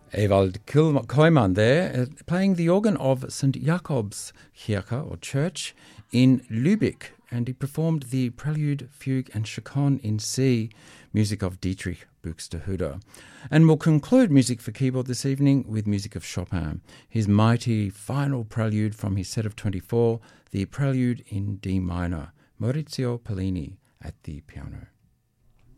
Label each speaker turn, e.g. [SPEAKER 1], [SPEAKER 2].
[SPEAKER 1] Ewald Koyman there, playing the organ of St. Jakobskirche, or church, in Lübeck, and he performed the Prelude, Fugue and Chaconne in C, music of Dietrich Buxtehude. And we'll conclude music for keyboard this evening with music of Chopin, his mighty final prelude from his set of 24, the Prelude in D minor, Maurizio Pollini at the piano.